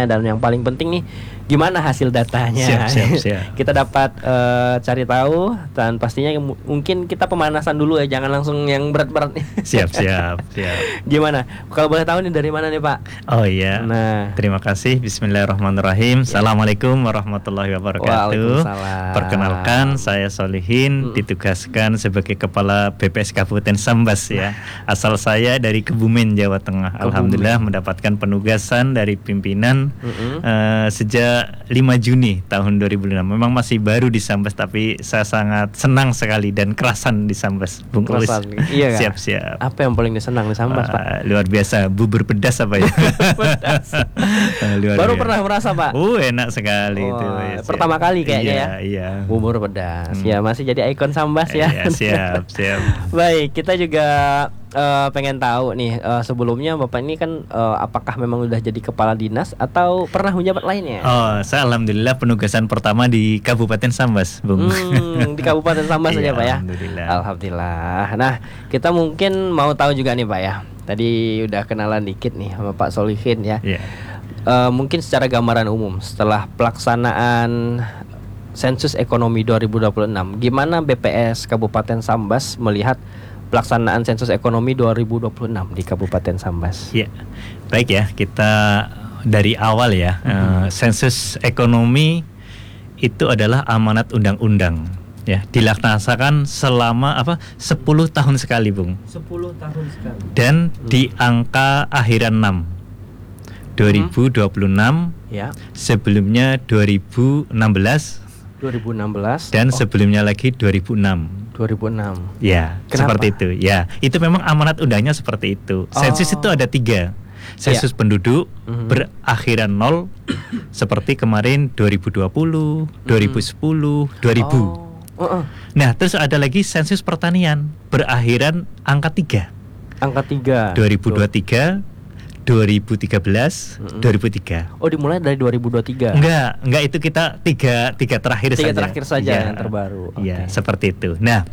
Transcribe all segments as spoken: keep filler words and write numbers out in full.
datanya, dan yang paling penting nih gimana hasil datanya. Siap, siap, siap. Kita dapat uh, cari tahu, dan pastinya m- mungkin kita pemanasan dulu ya, jangan langsung yang berat-berat nih. Siap, siap, siap. Gimana? Kalau boleh tahu nih dari mana nih Pak? Oh iya. Nah, terima kasih. Bismillahirrahmanirrahim. Ya. Assalamualaikum warahmatullahi wabarakatuh. Waalaikumsalam. Perkenalkan, saya Solihin, Mm-mm. ditugaskan sebagai Kepala B P S Kabupaten Sambas ya. Asal saya dari Kebumen, Jawa Tengah. Kebumen. Alhamdulillah mendapatkan penugasan dari pimpinan Mm-mm. eh, sejak lima Juni tahun dua ribu enam. Memang masih baru di Sambas, tapi saya sangat senang sekali dan kerasan di Sambas, Bung Ulis. Kerasan, iya kan? Siap-siap. Apa yang paling disenang di Sambas, Pak? Wah, luar biasa, bubur pedas apa ya? Pedas. Eh, luar Baru biasa. pernah merasa Pak? Uh, enak sekali Wah, itu. Ya, pertama siap. kali kayaknya iya, ya. Iya. Bubur pedas. Hmm. Ya, masih jadi ikon Sambas ya. Iya, siap, siap. Baik, kita juga uh, pengen tahu nih, uh, sebelumnya Bapak ini kan uh, apakah memang udah jadi kepala dinas atau pernah menjabat lainnya? Oh, saya alhamdulillah penugasan pertama di Kabupaten Sambas, Bung. Hmm, di Kabupaten Sambas Iya, saja Pak ya. alhamdulillah. Alhamdulillah. Nah, kita mungkin mau tahu juga nih Pak ya. Tadi udah kenalan dikit nih sama Pak Solihin ya. Iya. Uh, mungkin secara gambaran umum setelah pelaksanaan sensus ekonomi dua ribu dua puluh enam, gimana B P S Kabupaten Sambas melihat pelaksanaan sensus ekonomi dua ribu dua puluh enam di Kabupaten Sambas? Iya. Baik ya, kita dari awal ya. Mhm. eh, sensus ekonomi itu adalah amanat undang-undang ya, dilaksanakan selama apa? sepuluh tahun sekali, Bung. sepuluh tahun sekali. Dan di angka akhiran enam dua ribu dua puluh enam, Ya, sebelumnya dua ribu enam belas, dua ribu enam belas dan oh, sebelumnya lagi dua ribu enam. dua ribu enam. Ya, Kenapa? seperti itu. Ya, itu memang amanat undangnya seperti itu. Sensus Oh. itu ada tiga. Sensus Ya. penduduk Mhm. berakhiran nol seperti kemarin dua ribu dua puluh, dua ribu sepuluh, dua ribu. Oh, uh-uh. Nah, terus ada lagi sensus pertanian berakhiran angka tiga. Angka tiga. dua ribu dua puluh tiga, dua ribu tiga belas, Mhm. dua ribu tiga. Oh, dimulai dari dua ribu dua puluh tiga. Enggak, enggak, itu kita tiga tiga terakhir Tiga saja. terakhir saja Iya. yang terbaru. Iya, Oke. seperti itu. Nah,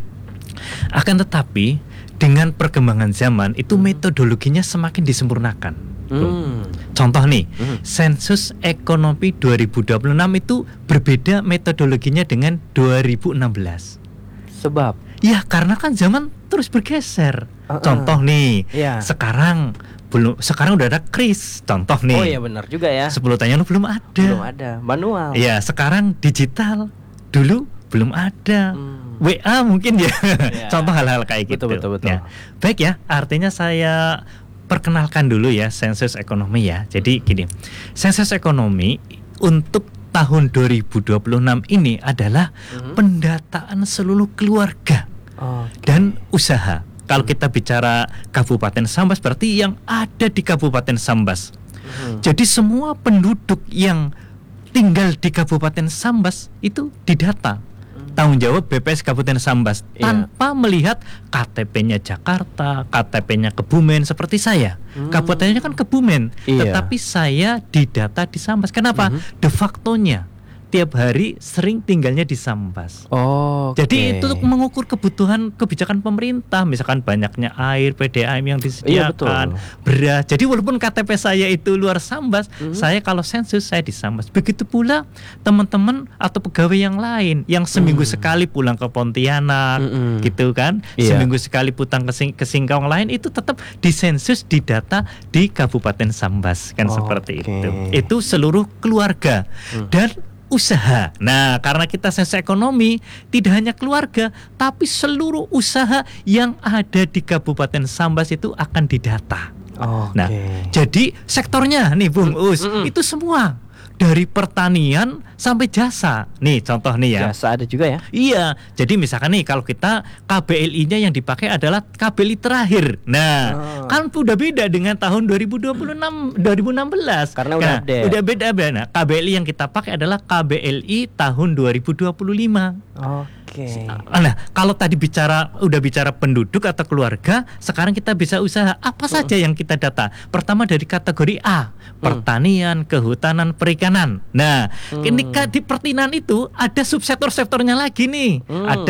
akan tetapi dengan perkembangan zaman itu metodologinya semakin disempurnakan. Hmm. Contoh nih, Hmm. sensus ekonomi dua ribu dua puluh enam itu berbeda metodologinya dengan dua ribu enam belas. Sebab Ya, karena kan zaman terus bergeser. Uh-uh. Contoh nih, Iya. sekarang belum sekarang udah ada kris. Contoh nih. Oh iya benar juga ya. sepuluh tahun lalu belum ada. Belum ada manual. Iya, sekarang digital. Dulu belum ada. Hmm. W A mungkin ya. Iya. Contoh hal-hal kayak gitu. Betul, betul, betul. Ya. Baik ya, artinya saya perkenalkan dulu ya sensus ekonomi ya. Jadi gini, sensus ekonomi untuk tahun dua ribu dua puluh enam ini adalah Mhm. pendataan seluruh keluarga Oke. dan usaha. Kalau kita bicara Kabupaten Sambas berarti yang ada di Kabupaten Sambas. Mhm. Jadi semua penduduk yang tinggal di Kabupaten Sambas itu didata. Tanggung jawab B P S Kabupaten Sambas Iya. tanpa melihat K T P-nya Jakarta, K T P-nya Kebumen seperti saya. Hmm. Kabupatennya kan Kebumen, Iya. tetapi saya didata di Sambas. Kenapa? Mhm. De factonya tiap hari sering tinggalnya di Sambas. Oh. Jadi itu untuk mengukur kebutuhan kebijakan pemerintah, misalkan banyaknya air, P D A M yang Iya, disediakan, betul. beras. Jadi walaupun K T P saya itu luar Sambas, Mhm. saya kalau sensus saya di Sambas. Begitu pula teman-teman atau pegawai yang lain yang seminggu Hmm. sekali pulang ke Pontianak, Mm-mm. gitu kan? Iya. Seminggu sekali pulang ke, Sing- ke Singkawang lain itu tetap disensus didata di Kabupaten Sambas kan seperti Oke. itu. Itu seluruh keluarga Hmm. dan usaha. Nah, karena kita sensus ekonomi tidak hanya keluarga, tapi seluruh usaha yang ada di Kabupaten Sambas itu akan didata. Oke. Nah, jadi sektornya nih Bung Us, Mm-mm. itu semua dari pertanian sampai jasa. Nih contoh nih ya. Jasa ada juga ya. Iya, jadi misalkan nih kalau kita K B L I-nya yang dipakai adalah K B L I terakhir. Nah, Oh. kan udah beda dengan tahun dua ribu dua puluh enam dua ribu enam belas. Karena udah Nah, update. udah beda beda. Nah, K B L I yang kita pakai adalah K B L I tahun dua ribu dua puluh lima. Oke. Nah, kalau tadi bicara udah bicara penduduk atau keluarga, sekarang kita bisa usaha apa saja yang kita data. Pertama dari kategori A, pertanian, kehutanan, perikanan. Nah, Hmm. ini ka- di pertanian itu ada subsektor-sektornya lagi nih. Hmm. Ada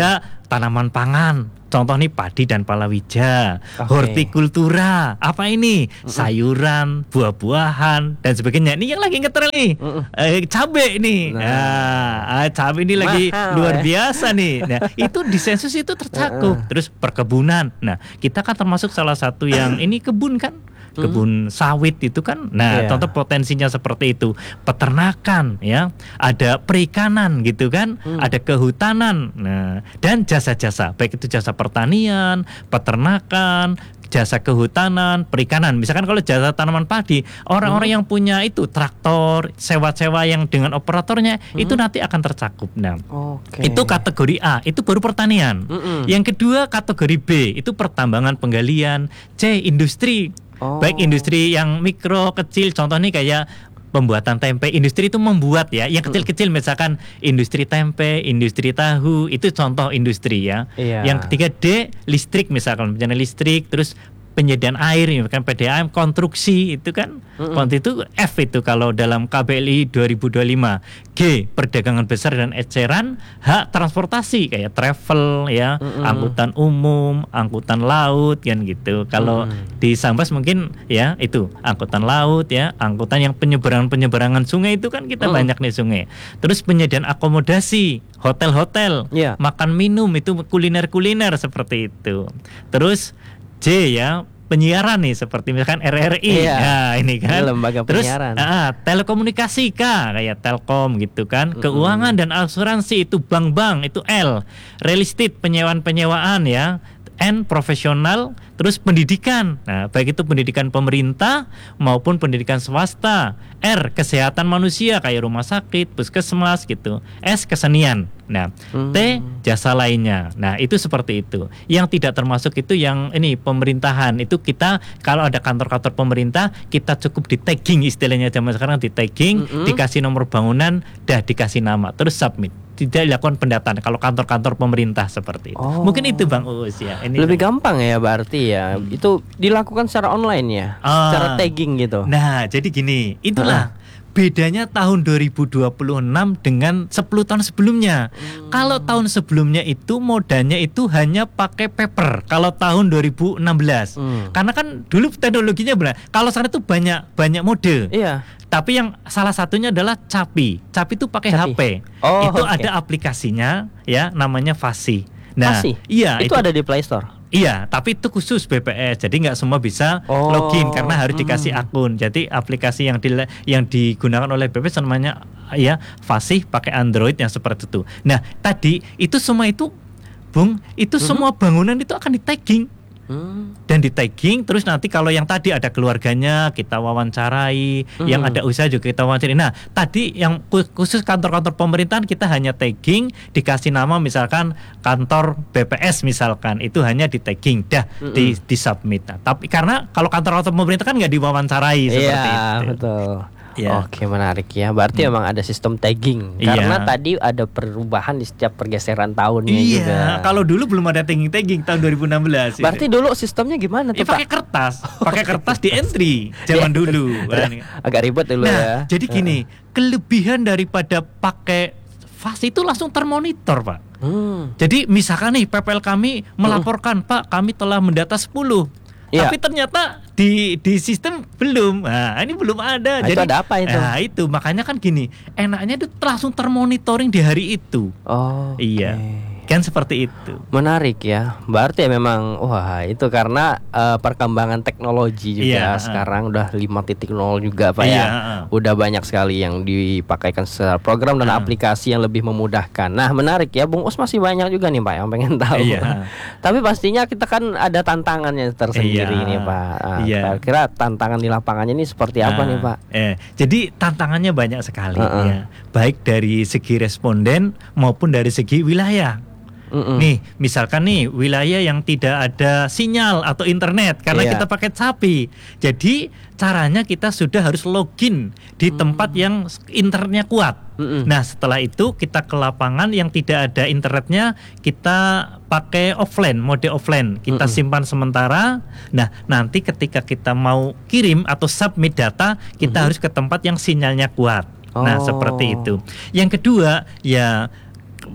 tanaman pangan. Contoh nih padi dan palawija, Oke. hortikultura, apa ini? Sayuran, buah-buahan dan sebagainya. Ini yang lagi ngetren nih. Mm-mm. Eh, cabe nih. Nah. Nah, ah, cabe ini lagi Mahal, luar ya. biasa nih. Nah, itu di sensus itu tercakup. Terus perkebunan. Nah, kita kan termasuk salah satu yang ini kebun kan? Kebun sawit itu kan. Nah, Iya. contoh potensinya seperti itu. Peternakan ya, ada perikanan gitu kan, Hmm. ada kehutanan. Nah, dan jasa-jasa, baik itu jasa pertanian, peternakan, jasa kehutanan, perikanan. Misalkan kalau jasa tanaman padi, orang-orang yang punya itu traktor, sewa-sewa yang dengan operatornya itu nanti akan tercakup. Nah, Oke. itu kategori A, itu baru pertanian. Mm-mm. Yang kedua kategori B, itu pertambangan penggalian. C, industri. Oh. Baik industri yang mikro, kecil, contoh nih kayak pembuatan tempe. Industri itu membuat ya, yang kecil-kecil misalkan industri tempe, industri tahu, itu contoh industri ya. Iya. Yang ketiga D, listrik misalkan, penyediaan listrik, terus penyediaan air, misalkan P D A M, konstruksi itu kan. Konti itu F itu kalau dalam K B L I dua ribu dua puluh lima. G, perdagangan besar dan eceran. H, transportasi kayak travel ya, Mm-mm. angkutan umum, angkutan laut kan gitu. Kalau Mm. di Sambas mungkin ya itu angkutan laut ya, angkutan yang penyeberangan-penyeberangan sungai itu kan kita Mm. banyak nih sungai. Terus penyediaan akomodasi, hotel-hotel, Iya. makan minum itu kuliner-kuliner seperti itu. Terus J ya, penyiaran nih seperti misalkan R R I. Iya. Nah, ini kan. Ini lembaga Terus penyiaran. ah, telekomunikasi K kayak Telkom gitu kan. Keuangan dan asuransi itu bank-bank itu L. Real estate penyewaan-penyewaan ya. N, profesional. Terus pendidikan, nah baik itu pendidikan pemerintah maupun pendidikan swasta. R, kesehatan manusia kayak rumah sakit, puskesmas gitu. S, kesenian. Nah, Hmm. T, jasa lainnya. Nah, itu seperti itu. Yang tidak termasuk itu yang ini pemerintahan. Itu kita kalau ada kantor-kantor pemerintah, kita cukup di tagging istilahnya zaman sekarang, di tagging, Mm-mm. dikasih nomor bangunan, dah dikasih nama, terus submit. Tidak dilakukan pendataan kalau kantor-kantor pemerintah seperti itu. Oh. Mungkin itu Bang Uus ya. Ini Lebih gampang ya berarti ya. Itu dilakukan secara online ya. Ah. Secara tagging gitu. Nah, jadi gini, itulah bedanya tahun dua ribu dua puluh enam dengan sepuluh tahun sebelumnya. Kalau tahun sebelumnya itu modanya itu hanya pakai paper. Kalau tahun dua ribu enam belas. Hmm. Karena kan dulu teknologinya benar. Kalau sekarang itu banyak banyak mode. Iya. Tapi yang salah satunya adalah Capi. Capi itu pakai Capi. H P. Oh, itu oke. ada aplikasinya ya, namanya Fasi. Nah, Masih? iya Itu, ada di Play Store. Iya, tapi itu khusus B P S. Jadi nggak semua bisa Oh, login karena harus dikasih hmm. akun. Jadi aplikasi yang dile- yang digunakan oleh B P S namanya ya Fasih pakai Android yang seperti itu. Nah, tadi itu semua itu Bung, itu Mhm. semua bangunan itu akan di-tagging. Hmm. Dan di tagging, terus nanti kalau yang tadi ada keluarganya kita wawancarai, Hmm. yang ada usaha juga kita wawancarai. Nah, tadi yang khu- khusus kantor-kantor pemerintahan kita hanya tagging, dikasih nama misalkan kantor B P S misalkan, itu hanya di tagging, dah Mm-mm. di, di submit. Nah, tapi karena kalau kantor-kantor pemerintah kan nggak diwawancarai seperti Iya, itu. betul. Iya. Oke, menarik ya. Berarti memang ada sistem tagging. Iya. Karena tadi ada perubahan di setiap pergeseran tahunnya Iya, juga. kalau dulu belum ada tagging-tagging tahun dua ribu enam belas. ini. Berarti dulu sistemnya gimana Eh, tuh, pakai Pak? kertas, pakai kertas di entry zaman dulu. Agak ribet dulu Nah, ya. jadi gini, kelebihan daripada pakai Fas itu langsung termonitor, Pak. Hmm. Jadi misalkan nih P P L kami melaporkan, Pak, kami telah mendata sepuluh. Iya. Tapi ternyata di di sistem belum. Nah, ini belum ada. Nah, itu ada apa itu? Nah, itu makanya kan gini, enaknya itu langsung termonitoring di hari itu. Oh. Iya. oke. Kan seperti itu. Menarik ya. Berarti ya memang wah itu karena eh, perkembangan teknologi juga Iya, sekarang udah lima titik nol juga Pak Iya, ya. heeh. Udah banyak sekali yang dipakaikan secara program dan Heeh. aplikasi yang lebih memudahkan. Nah, menarik ya. Bung Us masih banyak juga nih Pak yang pengen tahu. Iya. Tapi pastinya kita kan ada tantangannya tersendiri Iya. nih Pak. Ah, Iya. Kira-kira tantangan di lapangannya ini seperti apa Nah, nih Pak? Eh, jadi tantangannya banyak sekali Heeh. ya, baik dari segi responden maupun dari segi wilayah. Mm-mm. Nih, misalkan nih wilayah yang tidak ada sinyal atau internet karena Iya. kita pakai Capi. Jadi caranya kita sudah harus login di tempat yang internetnya kuat. Mm-mm. Nah, setelah itu kita ke lapangan yang tidak ada internetnya, kita pakai offline, mode offline. Kita Mm-mm. simpan sementara. Nah, nanti ketika kita mau kirim atau submit data, kita Mhm. harus ke tempat yang sinyalnya kuat. Nah, Oh. seperti itu. Yang kedua, ya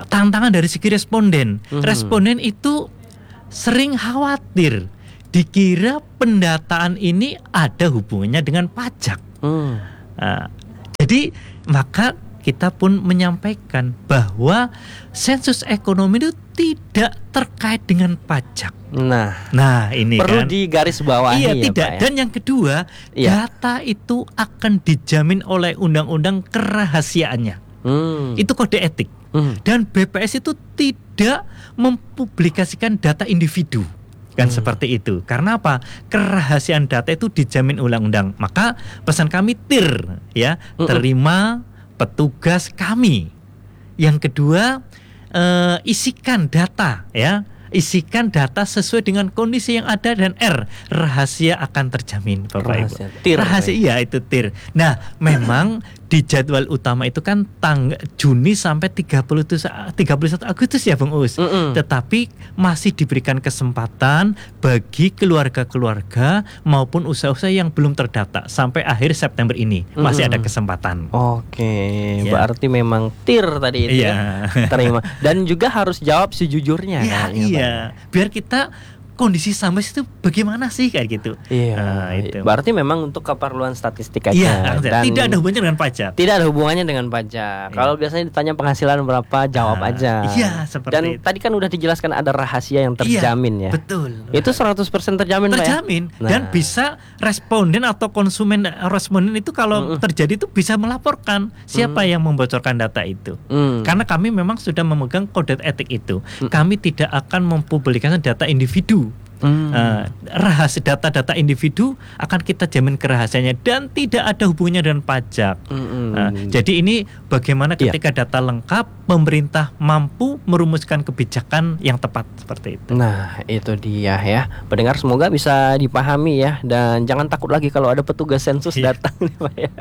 tantangan dari segi responden. Mhm. Responden itu sering khawatir dikira pendataan ini ada hubungannya dengan pajak. Hmm. Nah, jadi maka kita pun menyampaikan bahwa sensus ekonomi itu tidak terkait dengan pajak. Nah, Nah, ini perlu kan digarisbawahi iya ya, tidak. Pak, ya? Dan yang kedua, Iya. data itu akan dijamin oleh undang-undang kerahasiaannya. Hmm. Itu kode etik. Hmm. Dan B P S itu tidak mempublikasikan data individu. Kan Hmm. seperti itu. Karena apa? Kerahasiaan data itu dijamin undang-undang. Maka pesan kami T I R ya, Mm-mm. terima petugas kami. Yang kedua, eh, isikan data ya. Isikan data sesuai dengan kondisi yang ada, dan R, rahasia akan terjamin, Bapak Ibu. Rahasia. T I R, Rahasia, Pak. iya itu T I R. Nah, memang di jadwal utama itu kan tanggal Juni sampai tiga puluh satu Agustus ya, Bung Us. Mm-mm. Tetapi masih diberikan kesempatan bagi keluarga-keluarga maupun usaha-usaha yang belum terdata sampai akhir September ini. Masih ada Mm-mm. kesempatan. Oke, Ya. berarti memang T I R tadi itu Iya. ya, terima. Dan juga harus jawab sejujurnya Iya, kan, ya, Pak? iya. Biar kita kondisi Sambas itu bagaimana sih kayak gitu. Iya, Nah, itu. berarti memang untuk keperluan statistik aja. Iya, dan tidak ada hubungannya dengan pajak. tidak ada hubungannya dengan pajak. Iya. Kalau biasanya ditanya penghasilan berapa, jawab Ah, aja. iya, seperti Dan itu. tadi kan udah dijelaskan ada rahasia yang terjamin Iya, ya. betul. Itu seratus persen terjamin, Pak, ya? terjamin Nah. dan bisa responden atau konsumen responden itu kalau Mm-mm. terjadi itu bisa melaporkan siapa Mm. yang membocorkan data itu. Hmm. Karena kami memang sudah memegang kode etik itu. Kami tidak akan mempublikasikan data individu. Hmm. Uh, rahasia data-data individu akan kita jamin kerahasiaannya dan tidak ada hubungannya dengan pajak. Mm-mm. Nah, jadi ini bagaimana Iya. ketika data lengkap, pemerintah mampu merumuskan kebijakan yang tepat seperti itu. Nah, itu dia ya. Pendengar, semoga bisa dipahami ya, dan jangan takut lagi kalau ada petugas sensus Iya. datang nih, Pak, ya.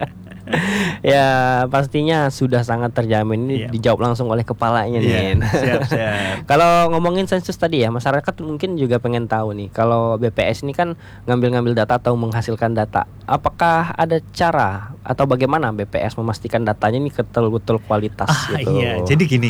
Ya, pastinya sudah sangat terjamin. Ini Iya. dijawab langsung oleh kepalanya Iya, nih. siap-siap. Kalau ngomongin sensus tadi ya, masyarakat mungkin juga pengen tahu nih, kalau B P S ini kan ngambil-ngambil data atau menghasilkan data. Apakah ada cara atau bagaimana B P S memastikan datanya ini betul-betul kualitas Ah gitu? iya, jadi gini,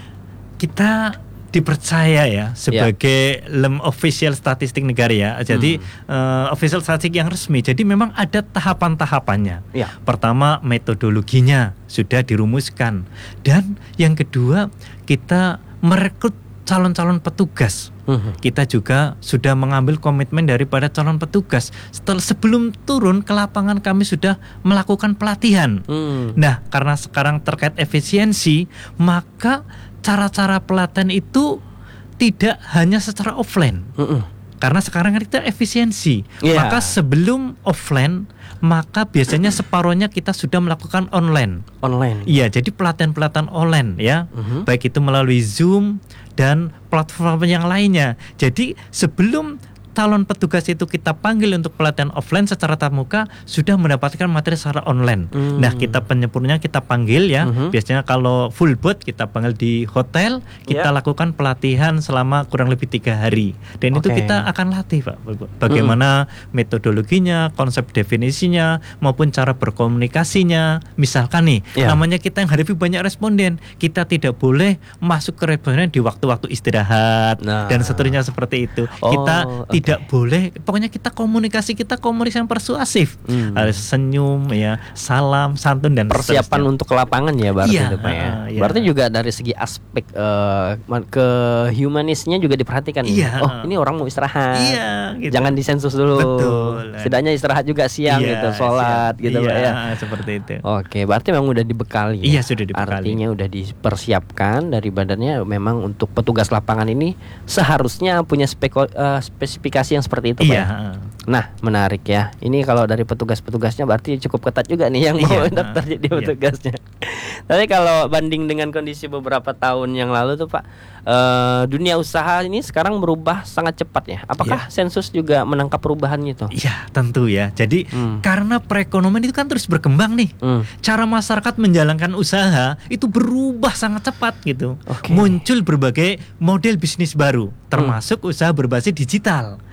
kita dipercaya ya sebagai lem official statistik negara ya. Jadi eh, official statistik yang resmi. Jadi memang ada tahapan-tahapannya. Ya. Pertama, metodologinya sudah dirumuskan, dan yang kedua kita merekrut calon-calon petugas. Mhm. Kita juga sudah mengambil komitmen daripada calon petugas. Setelah sebelum turun ke lapangan kami sudah melakukan pelatihan. Hmm. Nah, karena sekarang terkait efisiensi, maka cara-cara pelatihan itu tidak hanya secara offline. Mm-mm. Karena sekarang kan kita efisiensi. Iya. Maka sebelum offline, maka biasanya separohnya kita sudah melakukan online. Online. Iya, jadi pelatihan-pelatihan online ya. Mhm. Baik itu melalui Zoom dan platform yang lainnya. Jadi sebelum calon petugas itu kita panggil untuk pelatihan offline secara tatap muka, sudah mendapatkan materi secara online. Hmm. Nah, kita penyempurnanya kita panggil ya. Mhm. Biasanya kalau full boat kita panggil di hotel, kita Ya. lakukan pelatihan selama kurang lebih tiga hari. Dan itu Oke. kita akan latih, Pak. Bagaimana metodologinya, konsep definisinya, maupun cara berkomunikasinya. Misalkan nih, Ya. namanya kita yang hadapi banyak responden, kita tidak boleh masuk ke responden di waktu-waktu istirahat Nah. dan seterusnya seperti itu. Oh, Kita oke. tidak boleh, pokoknya kita komunikasi kita komunikasi yang persuasif. Hmm. Harus senyum ya, salam, santun dan Persiapan seterusnya. untuk ke lapangan ya, berarti Iya, itu, Pak, ya. uh, iya. Berarti juga dari segi aspek eh, man- ke humanisnya juga diperhatikan. Iya. Oh, ini orang mau istirahat. Iya, gitu. Jangan disensus dulu. Betul. Setidaknya istirahat juga siang Iya, gitu, sholat siap. gitu, iya, Pak, ya. seperti itu. Oke, berarti memang udah dibekali. Iya, ya? sudah dibekali. Artinya udah dipersiapkan dari badannya, memang untuk petugas lapangan ini seharusnya punya speko- eh, spesifikasi yang seperti itu, Pak, Iya. ya? Nah, menarik ya. Ini kalau dari petugas-petugasnya berarti cukup ketat juga nih yang mau Iya, daftar jadi iya. petugasnya. Tapi kalau banding dengan kondisi beberapa tahun yang lalu tuh, Pak, eh, dunia usaha ini sekarang berubah sangat cepat ya. Apakah sensus juga menangkap perubahan itu? Iya, tentu ya. Jadi Hmm. karena perekonomian itu kan terus berkembang nih. Hmm. Cara masyarakat menjalankan usaha itu berubah sangat cepat gitu. Oke. Muncul berbagai model bisnis baru, termasuk usaha berbasis digital.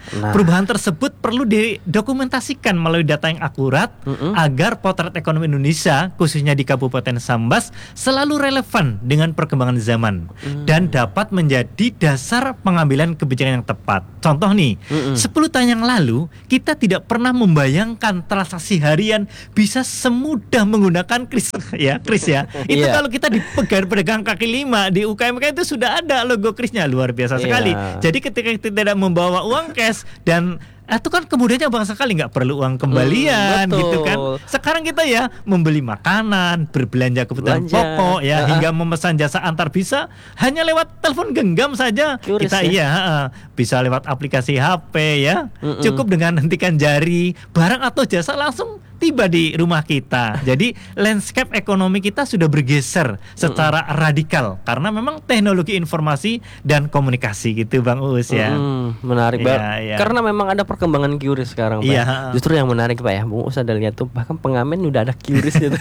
Nah. Perubahan tersebut perlu didokumentasikan melalui data yang akurat Mm-mm. agar potret ekonomi Indonesia khususnya di Kabupaten Sambas selalu relevan dengan perkembangan zaman Mm. dan dapat menjadi dasar pengambilan kebijakan yang tepat. Contoh nih, Mm-mm. sepuluh tahun yang lalu kita tidak pernah membayangkan transaksi harian bisa semudah menggunakan kris ya, kris ya. Itu Iya. kalau kita di pegang- pedagang kaki lima di U K M K itu sudah ada logo krisnya, luar biasa sekali. Iya. Jadi ketika kita tidak membawa uang cash dan itu kan kemudiannya bang sekali nggak perlu uang kembalian Hmm, betul. gitu kan. Sekarang kita ya membeli makanan, berbelanja kebutuhan Belanja. pokok ya, Uh-uh. hingga memesan jasa antar bisa hanya lewat telepon genggam saja. Qris Kita ya? iya uh, bisa lewat aplikasi H P ya. Mm-mm. Cukup dengan hentikan jari, barang atau jasa langsung tiba di rumah kita. Jadi landscape ekonomi kita sudah bergeser secara radikal karena memang teknologi informasi dan komunikasi gitu Bang Uus ya. Mm, menarik Iya, banget. iya. Karena memang ada perkembangan Qris sekarang, Pak. Iya. Justru yang menarik, Pak ya. Bung Us ada lihat tuh bahkan pengamen udah ada Qris gitu.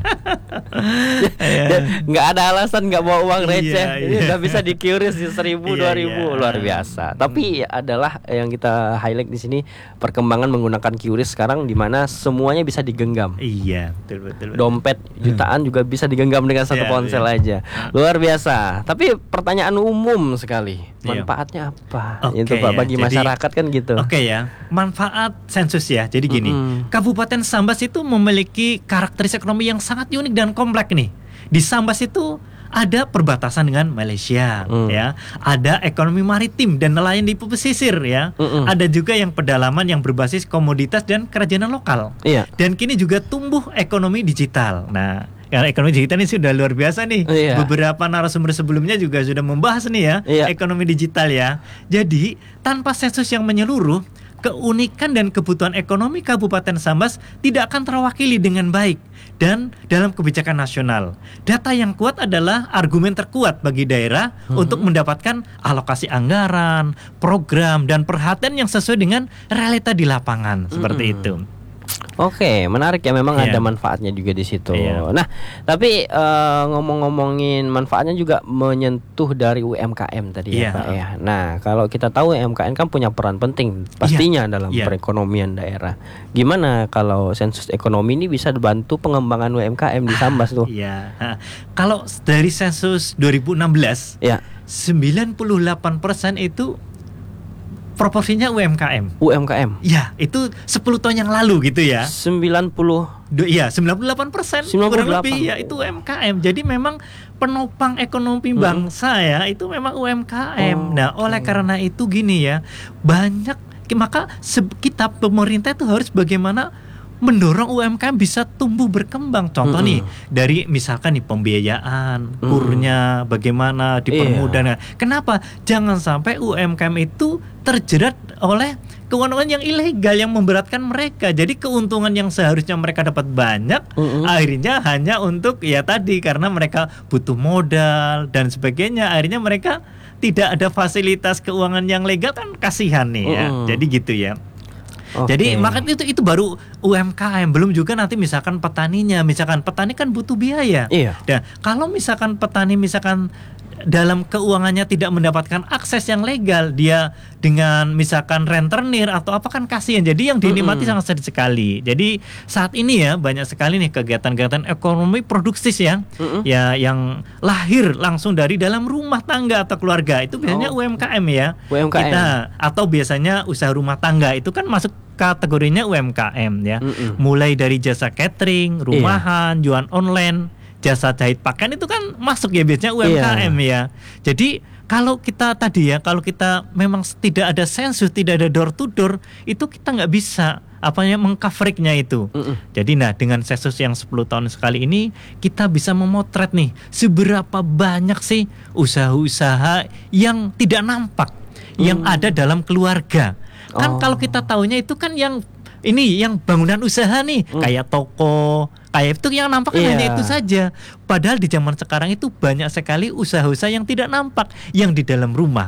Iya. Dan nggak ada alasan nggak bawa uang Iya, receh. Ini iya. udah bisa di Qris di seribu, Iya, dua ribu, iya. luar biasa. Tapi adalah yang kita highlight di sini perkembangan menggunakan Qris sekarang di mana semuanya bisa digenggam. Iya, betul betul. betul. Dompet jutaan juga bisa digenggam dengan satu Iya, ponsel iya. aja. Luar biasa. Tapi pertanyaan umum sekali. Iya. Manfaatnya apa? Oke, Itu Pak ya. bagi Jadi- masyarakat kan gitu. Oke ya, manfaat sensus ya. Jadi gini, Mm-mm. Kabupaten Sambas itu memiliki karakteristik ekonomi yang sangat unik dan kompleks nih. Di Sambas itu ada perbatasan dengan Malaysia, Mm. ya. Ada ekonomi maritim dan nelayan di pesisir, ya. Mm-mm. Ada juga yang pedalaman yang berbasis komoditas dan kerajinan lokal. Iya. Dan kini juga tumbuh ekonomi digital. Nah, karena ekonomi digital ini sudah luar biasa nih. Iya. Beberapa narasumber sebelumnya juga sudah membahas nih ya, Iya. ekonomi digital ya. Jadi, tanpa sensus yang menyeluruh, keunikan dan kebutuhan ekonomi Kabupaten Sambas tidak akan terwakili dengan baik dan dalam kebijakan nasional. Data yang kuat adalah argumen terkuat bagi daerah untuk mendapatkan alokasi anggaran, program, dan perhatian yang sesuai dengan realita di lapangan. Seperti Mm-mm. itu. Oke, menarik ya, memang Iya. ada manfaatnya juga di situ. Iya. Nah, tapi eh, ngomong-ngomongin manfaatnya juga menyentuh dari U M K M tadi Iya. ya, Pak ya. Nah, kalau kita tahu U M K M kan punya peran penting pastinya dalam Iya. perekonomian daerah. Gimana kalau sensus ekonomi ini bisa dibantu pengembangan U M K M di Sambas tuh? Iya. Nah, kalau dari sensus dua ribu enam belas, Ya, sembilan puluh delapan persen itu proporsinya U M K M. U M K M Ya, itu sepuluh tahun yang lalu gitu ya. sembilan puluh. Du- Iya, sembilan puluh delapan persen sembilan puluh kurang delapan. lebih ya itu U M K M. Jadi memang penopang ekonomi Mm-mm. bangsa ya itu memang U M K M. Oh, Nah, oleh oke. karena itu gini ya, banyak maka se- kita pemerintah itu harus bagaimana mendorong U M K M bisa tumbuh berkembang. Contoh Mm-mm. nih dari misalkan nih pembiayaan, Mm. kurnya bagaimana dipermudah. Iya. Nah, kenapa jangan sampai U M K M itu terjerat oleh kewenangan yang ilegal yang memberatkan mereka. Jadi keuntungan yang seharusnya mereka dapat banyak, Mm-mm. akhirnya hanya untuk ya tadi karena mereka butuh modal dan sebagainya. Akhirnya mereka tidak ada fasilitas keuangan yang legal, kan kasihan nih ya. Mm-mm. Jadi gitu ya. Oke. Jadi makanya itu itu baru U M K M, belum juga nanti misalkan petaninya, misalkan petani kan butuh biaya. Iya. Nah, kalau misalkan petani misalkan dalam keuangannya tidak mendapatkan akses yang legal, dia dengan misalkan rentenir atau apa kan kasihan. Jadi yang dinikmati Mm-mm. sangat sedikit sekali. Jadi saat ini ya banyak sekali nih kegiatan-kegiatan ekonomi produktif ya, Mm-mm. ya yang lahir langsung dari dalam rumah tangga atau keluarga. Itu biasanya Oh. U M K M ya. U M K M. Kita atau biasanya usaha rumah tangga itu kan masuk kategorinya U M K M ya. Mm-mm. Mulai dari jasa catering, rumahan, jualan online, jasa jahit pakaian itu kan masuk ya biasanya U M K M ya. Jadi kalau kita tadi ya, kalau kita memang tidak ada sensus, tidak ada door to door, itu kita nggak bisa apa ya mengcoveragenya itu. Mm-mm. Jadi nah dengan sensus yang sepuluh tahun sekali ini kita bisa memotret nih seberapa banyak sih usaha-usaha yang tidak nampak yang Hmm. ada dalam keluarga. Kan Oh. kalau kita tahunya itu kan yang ini yang bangunan usaha nih, Hmm. kayak toko, kayak itu yang nampak kan Iya. hanya itu saja. Padahal di zaman sekarang itu banyak sekali usaha-usaha yang tidak nampak yang di dalam rumah.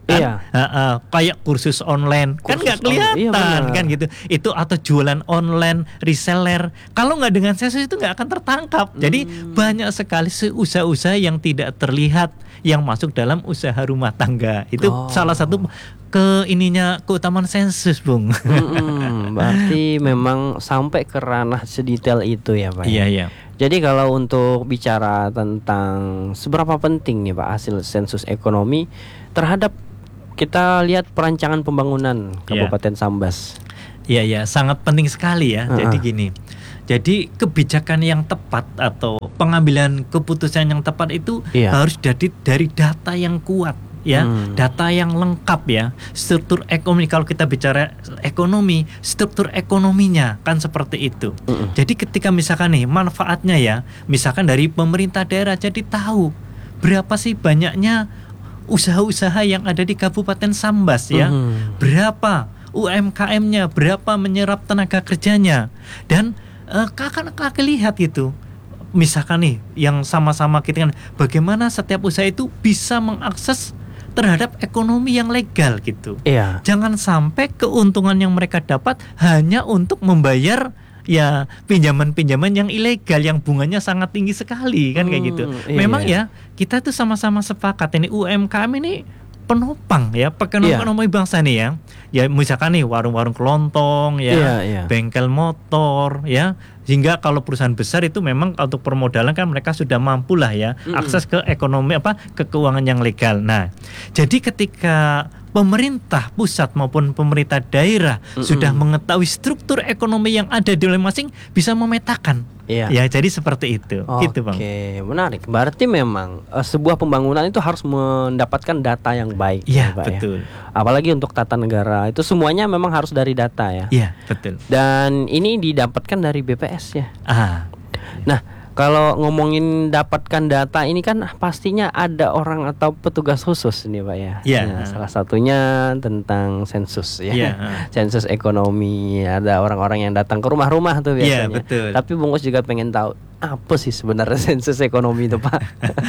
kan? Iya. Uh, uh, kayak kursus online kan Kursus nggak on- kelihatan iya, benar. kan gitu. Itu atau jualan online, reseller. Kalau nggak dengan sensus itu nggak akan tertangkap. Jadi Hmm. banyak sekali se- usaha-usaha yang tidak terlihat yang masuk dalam usaha rumah tangga. Itu Oh. salah satu ke ininya keutamaan sensus, Bung. Mm-mm, berarti memang sampai ke ranah sedetail itu ya Pak. Iya, ya? iya. Jadi kalau untuk bicara tentang seberapa penting nih Pak hasil sensus ekonomi terhadap kita lihat perancangan pembangunan Kabupaten Sambas. Iya, iya, sangat penting sekali ya. Uh-uh. Jadi gini. Jadi kebijakan yang tepat atau pengambilan keputusan yang tepat itu Iya. harus dari dari data yang kuat ya, Hmm. data yang lengkap ya. Struktur ekonomi, kalau kita bicara ekonomi, struktur ekonominya kan seperti itu. Mm-mm. Jadi ketika misalkan nih manfaatnya ya, misalkan dari pemerintah daerah jadi tahu berapa sih banyaknya usaha-usaha yang ada di Kabupaten Sambas ya. Mhm. Berapa U M K M-nya, berapa menyerap tenaga kerjanya. Dan eh, akan akan lihat gitu. Misalkan nih yang sama-sama kita kan bagaimana setiap usaha itu bisa mengakses terhadap ekonomi yang legal gitu. Iya. Jangan sampai keuntungan yang mereka dapat hanya untuk membayar ya pinjaman-pinjaman yang ilegal yang bunganya sangat tinggi sekali kan kayak gitu. Hmm, iya, Memang iya. ya kita tuh sama-sama sepakat ini U M K M ini penopang ya Iya. ekonomi bangsa nih ya. Ya misalkan nih warung-warung kelontong ya, Iya, iya. bengkel motor ya. Sehingga kalau perusahaan besar itu memang untuk permodalan kan mereka sudah mampu lah ya Mm-mm. akses ke ekonomi apa ke keuangan yang legal. Nah, jadi ketika pemerintah pusat maupun pemerintah daerah Mm-mm. sudah mengetahui struktur ekonomi yang ada di masing-masing bisa memetakan. Iya. Ya, jadi seperti itu. Gitu, Bang. Oke, menarik. Berarti memang eh, sebuah pembangunan itu harus mendapatkan data yang baik. Iya, ya, Pak, ya. betul. Apalagi untuk tata negara itu semuanya memang harus dari data ya. Iya, betul. Dan ini didapatkan dari B P S ya. Ah, Nah, kalau ngomongin dapatkan data ini kan pastinya ada orang atau petugas khusus nih Pak ya. Iya. Nah, salah satunya tentang sensus ya. Iya. Sensus ekonomi, ada orang-orang yang datang ke rumah-rumah tuh Iya, biasanya. betul. Tapi Bung Us juga pengen tahu apa sih sebenarnya sensus ekonomi itu Pak?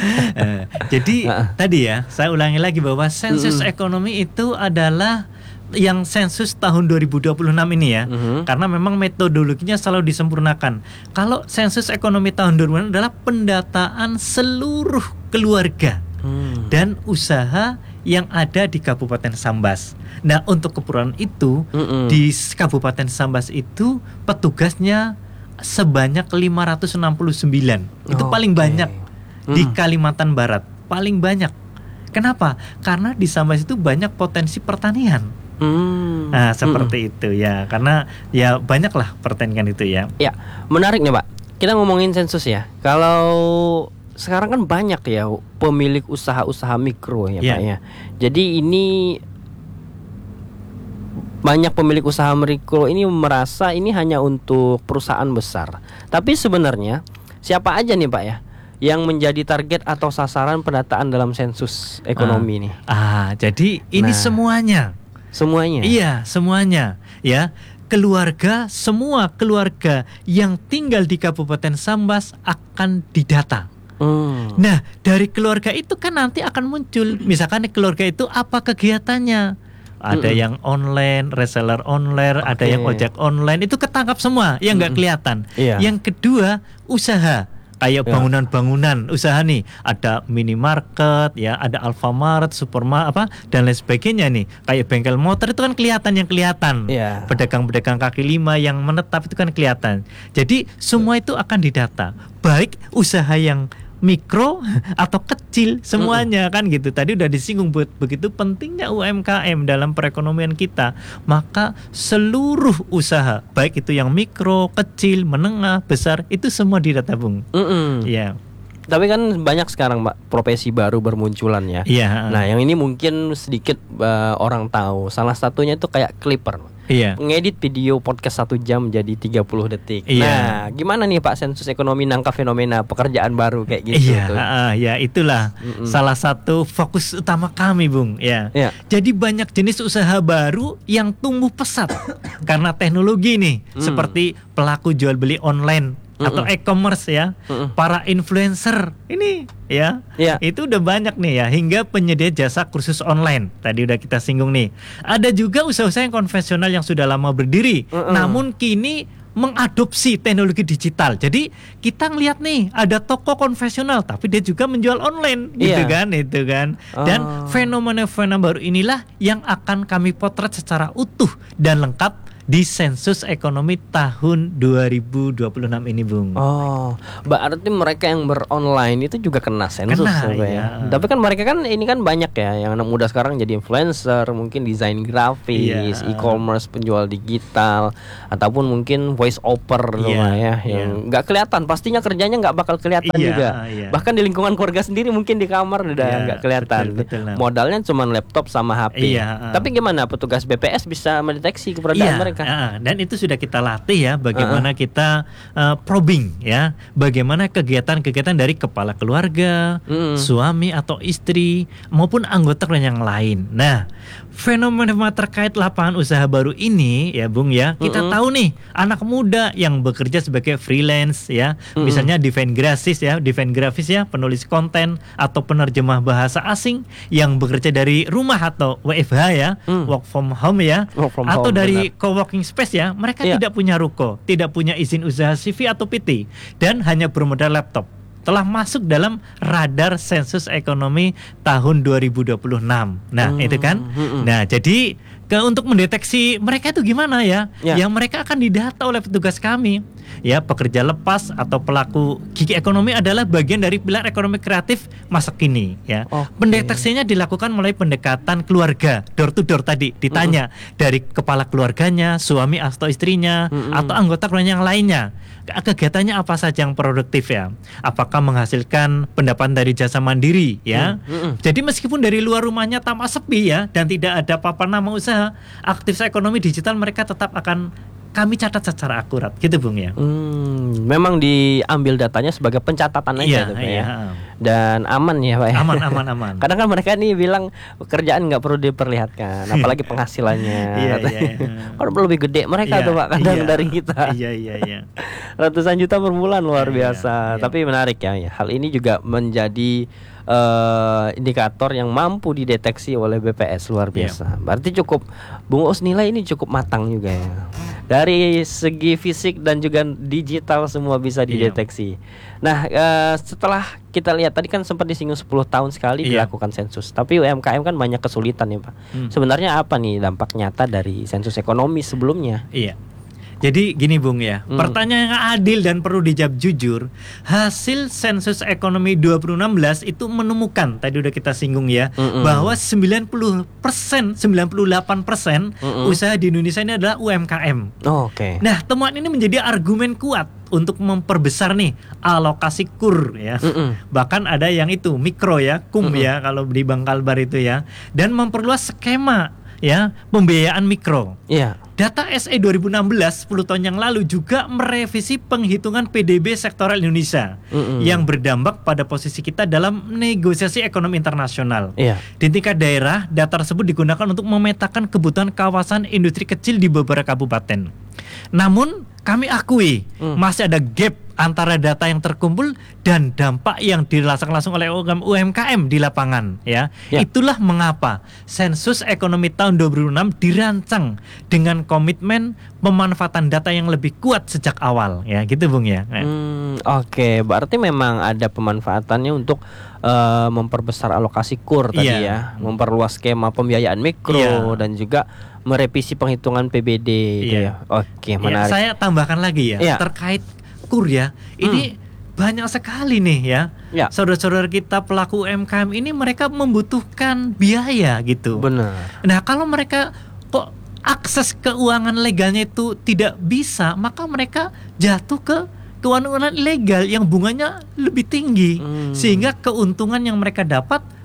Eh, jadi Ah. tadi ya, saya ulangi lagi bahwa sensus Mm-mm. ekonomi itu adalah yang sensus tahun dua ribu dua puluh enam ini ya. Mhm. Karena memang metodologinya selalu disempurnakan. Kalau sensus ekonomi tahun dua ribu dua puluh enam adalah pendataan seluruh keluarga Hmm. dan usaha yang ada di Kabupaten Sambas. Nah, untuk keperluan itu Mm-mm. di Kabupaten Sambas itu petugasnya sebanyak lima ratus enam puluh sembilan. Itu paling Oke. banyak di Mm. Kalimantan Barat, paling banyak. Kenapa? Karena di Sambas itu banyak potensi pertanian. Hmm. Nah, seperti itu ya. Karena ya banyaklah pertanian itu ya. Ya, menarik nih Pak. Kita ngomongin sensus ya. Kalau sekarang kan banyak ya pemilik usaha-usaha mikro ya Iya. Pak ya. Jadi ini banyak pemilik usaha mikro ini merasa ini hanya untuk perusahaan besar. Tapi sebenarnya siapa aja nih Pak ya yang menjadi target atau sasaran pendataan dalam sensus ekonomi nih? Ah, jadi ini Nah. semuanya. Semuanya. Iya, semuanya ya. Keluarga, semua keluarga yang tinggal di Kabupaten Sambas akan didata. Hmm. Nah, dari keluarga itu kan nanti akan muncul, misalkan keluarga itu apa kegiatannya. Ada Mm-mm. yang online, reseller online, ada Oke. yang ojek online, itu ketangkap semua, yang nggak Mm-mm. kelihatan. Iya. Yang kedua, usaha. Kayak Ya. bangunan-bangunan usaha nih, ada minimarket, ya, ada Alfamart, supermarket apa dan lain sebagainya nih. Kayak bengkel motor itu kan kelihatan yang kelihatan. Iya. Pedagang-pedagang kaki lima yang menetap itu kan kelihatan. Jadi semua itu akan didata. Baik usaha yang mikro atau kecil semuanya kan gitu. Tadi udah disinggung buat begitu pentingnya U M K M dalam perekonomian kita. Maka seluruh usaha baik itu yang mikro, kecil, menengah, besar itu semua didata, Bung. Mm-mm. Iya. Tapi kan banyak sekarang Pak profesi baru bermunculan ya. Iya. Nah, yang ini mungkin sedikit uh, orang tahu. Salah satunya itu kayak clipper. Iya. Ngedit video podcast satu jam jadi tiga puluh detik. Iya. Nah, gimana nih Pak sensus ekonomi nangkap fenomena pekerjaan baru kayak gitu Iya, tuh? ah, ya itulah Mm-mm. salah satu fokus utama kami, Bung. Ya. Iya. Jadi banyak jenis usaha baru yang tumbuh pesat karena teknologi nih, Hmm. seperti pelaku jual beli online atau e-commerce ya, Mm-mm. para influencer ini ya, Iya. itu udah banyak nih ya, hingga penyedia jasa kursus online. Tadi udah kita singgung nih. Ada juga usaha-usaha yang konvensional yang sudah lama berdiri, Mm-mm. namun kini mengadopsi teknologi digital. Jadi kita ngelihat nih ada toko konvensional tapi dia juga menjual online gitu Iya. kan, itu kan. Dan Oh. fenomena-fenomena baru inilah yang akan kami potret secara utuh dan lengkap di Sensus Ekonomi tahun dua ribu dua puluh enam ini, Bung. Oh, berarti mereka yang beronline itu juga kena sensus Kena, ya, Pak, ya. iya. Tapi kan mereka kan ini kan banyak ya, yang anak muda sekarang jadi influencer, mungkin desain grafis, Iya. e-commerce, penjual digital, ataupun mungkin voice over Iya, rumah ya, iya. yang nggak kelihatan. Pastinya kerjanya nggak bakal kelihatan Iya, juga. iya. Bahkan di lingkungan keluarga sendiri mungkin di kamar udah Iya, nggak kelihatan. betul, betul. Modalnya cuma laptop sama H P. Iya, Tapi gimana petugas B P S bisa mendeteksi keberadaan Iya, mereka? ah, dan itu sudah kita latih ya, bagaimana kita uh, probing ya, bagaimana kegiatan-kegiatan dari kepala keluarga, Mm. suami atau istri maupun anggota keluarga yang lain. Nah, fenomena terkait lapangan usaha baru ini ya, Bung ya, kita Mm-mm. tahu nih anak muda yang bekerja sebagai freelance ya, Mm-mm. misalnya desain grafis ya, desain grafis ya, penulis konten atau penerjemah bahasa asing yang bekerja dari rumah atau W F H ya, Mm. work from home ya, Work from atau home, dari benar. co-working space ya, mereka Iya. tidak punya ruko, tidak punya izin usaha C V atau P T, dan hanya bermodal laptop, telah masuk dalam radar sensus ekonomi tahun dua ribu dua puluh enam. Nah, Hmm, itu kan. hmm. Nah, jadi ke untuk mendeteksi mereka itu gimana ya? Ya. Yang mereka akan didata oleh petugas kami. Ya, pekerja lepas atau pelaku gig ekonomi adalah bagian dari pilar ekonomi kreatif masa kini ya. Oke. Pendeteksinya dilakukan mulai pendekatan keluarga, door to door tadi, ditanya dari kepala keluarganya, suami atau istrinya, Mm-mm. atau anggota keluarga yang lainnya. Ke- Kegiatannya apa saja yang produktif ya? Apakah menghasilkan pendapatan dari jasa mandiri ya? Mm-mm. Jadi meskipun dari luar rumahnya tampak sepi ya, dan tidak ada papan nama usaha, aktivitas ekonomi digital mereka tetap akan kami catat secara akurat, gitu Bung ya. Hmm, memang diambil datanya sebagai pencatatan aja Iya, tuh, Pak, iya. ya. Dan aman ya, Pak, ya. Aman, aman, aman. Kadang kan mereka nih bilang pekerjaan nggak perlu diperlihatkan, apalagi penghasilannya. Iya, katanya. iya. Kalau lebih gede mereka Iya, tuh, Pak, kadang iya. dari kita. Iya, iya, iya. Ratusan juta per bulan, luar Iya, biasa. iya. Tapi menarik ya, ya. Hal ini juga menjadi eh, indikator yang mampu dideteksi oleh B P S, luar Iya. biasa. Berarti cukup, Bung Us nilai ini cukup matang juga ya. Dari segi fisik dan juga digital semua bisa Iya. dideteksi. Nah, eh, setelah kita lihat tadi kan sempat disinggung sepuluh tahun sekali Iya. dilakukan sensus. Tapi U M K M kan banyak kesulitan ya, Pak. Hmm. Sebenarnya apa nih dampak nyata dari sensus ekonomi sebelumnya? Iya. Jadi gini Bung ya, Hmm. pertanyaan yang adil dan perlu dijawab jujur. Hasil sensus ekonomi dua ribu enam belas itu menemukan, tadi udah kita singgung ya, Mm-mm. bahwa sembilan puluh persen, sembilan puluh delapan persen Mm-mm. usaha di Indonesia ini adalah U M K M. Oh, oke. Nah, temuan ini menjadi argumen kuat untuk memperbesar nih alokasi kur ya. Mm-mm. Bahkan ada yang itu mikro ya, kum Mm-mm. ya kalau di Bank Kalbar itu ya, dan memperluas skema ya pembiayaan mikro. Iya. Data S E dua ribu enam belas sepuluh tahun yang lalu juga merevisi penghitungan P D B sektoral Indonesia Mm-mm. yang berdampak pada posisi kita dalam negosiasi ekonomi internasional. Iya. Di tingkat daerah, data tersebut digunakan untuk memetakan kebutuhan kawasan industri kecil di beberapa kabupaten. Namun, kami akui Hmm. masih ada gap antara data yang terkumpul dan dampak yang dirasakan langsung oleh U M K M di lapangan ya. Ya. Itulah mengapa sensus ekonomi tahun dua ribu enam dirancang dengan komitmen pemanfaatan data yang lebih kuat sejak awal ya, gitu Bung ya. Nah, Hmm, oke, berarti memang ada pemanfaatannya untuk eh, memperbesar alokasi kur tadi Iya. ya, memperluas skema pembiayaan mikro Iya. dan juga merevisi penghitungan P B D gitu Iya. ya. Oke, ya, menarik. saya tambahkan lagi ya, Iya. terkait kur ya. Ini banyak sekali nih ya. Ya. Saudara-saudara kita pelaku U M K M ini mereka membutuhkan biaya gitu. Benar. Nah, kalau mereka kok akses keuangan legalnya itu tidak bisa, maka mereka jatuh ke keuangan ilegal yang bunganya lebih tinggi, Hmm. sehingga keuntungan yang mereka dapat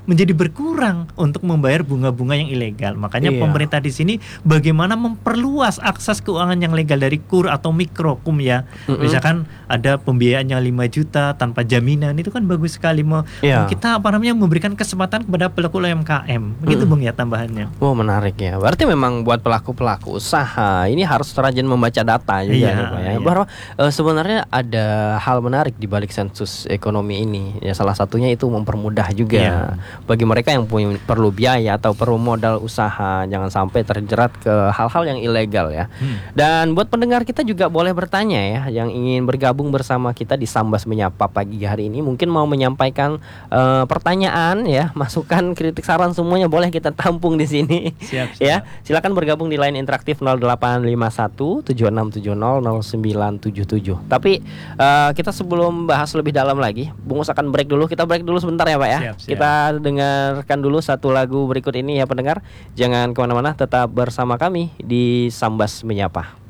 menjadi berkurang untuk membayar bunga-bunga yang ilegal. Makanya Iya. pemerintah di sini bagaimana memperluas akses keuangan yang legal dari kur atau mikro kum ya. Mm-mm. Misalkan ada pembiayaan yang lima juta tanpa jaminan, itu kan bagus sekali. Mau Iya. kita apa namanya memberikan kesempatan kepada pelaku U M K M. Begitu Bung ya tambahannya. Oh, menarik ya. Berarti memang buat pelaku-pelaku usaha ini harus rajin membaca data juga Iya, nih, Pak ya. iya. Bahwa eh, sebenarnya ada hal menarik di balik sensus ekonomi ini. Ya salah satunya itu mempermudah juga Iya. bagi mereka yang punya perlu biaya atau perlu modal usaha, jangan sampai terjerat ke hal-hal yang ilegal ya. Hmm. Dan buat pendengar kita juga boleh bertanya ya, yang ingin bergabung bersama kita di Sambas Menyapa pagi hari ini, mungkin mau menyampaikan eh, pertanyaan ya, masukan, kritik, saran semuanya boleh kita tampung di sini. Siap, siap. Ya, silakan bergabung di line interaktif nol delapan lima satu tujuh enam tujuh nol nol sembilan tujuh tujuh. Tapi eh, kita sebelum bahas lebih dalam lagi, Bung Us akan break dulu. Kita break dulu sebentar ya Pak ya. Siap, siap. Kita dengarkan dulu satu lagu berikut ini ya pendengar. Jangan kemana-mana, tetap bersama kami di Sambas Menyapa.